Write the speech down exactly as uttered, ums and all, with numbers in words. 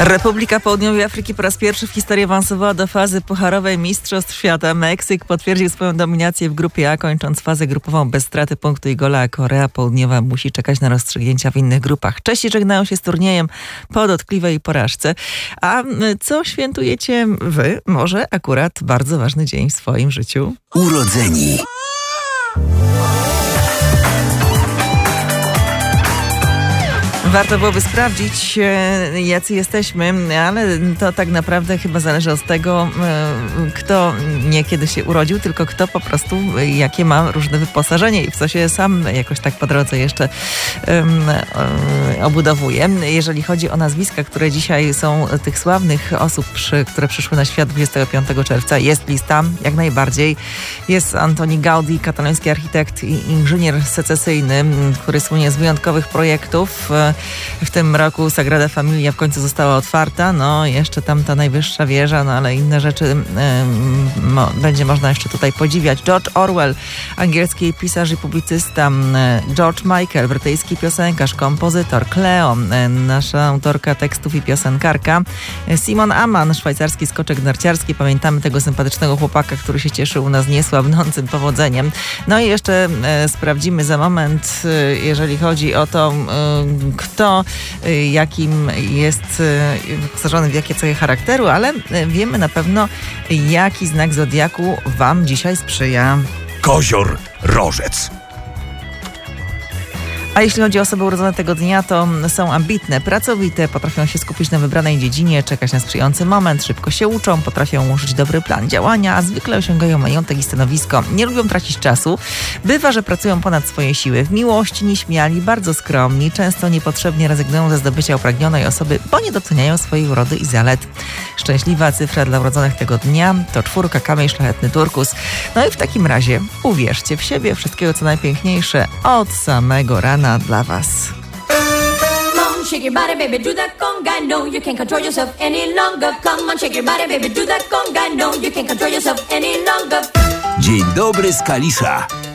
Republika Południowej Afryki po raz pierwszy w historii awansowała do fazy pucharowej Mistrzostw Świata. Meksyk potwierdził swoją dominację w grupie A, kończąc fazę grupową bez straty punktu i gola, a Korea Południowa musi czekać na rozstrzygnięcia w innych grupach. Czesi żegnają się z turniejem po dotkliwej porażce. A co świętujecie wy? Może akurat bardzo ważny dzień w swoim życiu? Urodzeni. Warto byłoby sprawdzić, jacy jesteśmy, ale to tak naprawdę chyba zależy od tego, kto nie kiedy się urodził, tylko kto po prostu jakie ma różne wyposażenie i w co się sam jakoś tak po drodze jeszcze um, obudowuje. Jeżeli chodzi o nazwiska, które dzisiaj są tych sławnych osób, przy, które przyszły na świat dwudziestego piątego czerwca, jest lista jak najbardziej. Jest Antoni Gaudí, kataloński architekt i inżynier secesyjny, który słynie z wyjątkowych projektów. W tym roku Sagrada Familia w końcu została otwarta. No, jeszcze tam ta najwyższa wieża, no ale inne rzeczy y, mo, będzie można jeszcze tutaj podziwiać. George Orwell, angielski pisarz i publicysta. George Michael, brytyjski piosenkarz, kompozytor. Cleo, nasza autorka tekstów i piosenkarka. Simon Amman, szwajcarski skoczek narciarski. Pamiętamy tego sympatycznego chłopaka, który się cieszył u nas niesłabnącym powodzeniem. No i jeszcze y, sprawdzimy za moment, y, jeżeli chodzi o to, y, kto jakim jest wyposażony, w jakie cechy charakteru, ale wiemy na pewno, jaki znak zodiaku wam dzisiaj sprzyja. Kozior, Rożec. A jeśli chodzi o osoby urodzone tego dnia, to są ambitne, pracowite, potrafią się skupić na wybranej dziedzinie, czekać na sprzyjający moment, szybko się uczą, potrafią ułożyć dobry plan działania, a zwykle osiągają majątek i stanowisko. Nie lubią tracić czasu. Bywa, że pracują ponad swoje siły. W miłości nieśmiali, bardzo skromni, często niepotrzebnie rezygnują ze zdobycia upragnionej osoby, bo nie doceniają swojej urody i zalet. Szczęśliwa cyfra dla urodzonych tego dnia to czwórka, kamień szlachetny, turkus. No i w takim razie uwierzcie w siebie, wszystkiego co najpiękniejsze od samego rana dla was. Shake your body, baby, do that conga. No, you can't control yourself any longer. Come on, shake your body, baby, do that conga. No, you can't control yourself any longer. Dzień dobry z Kalisza.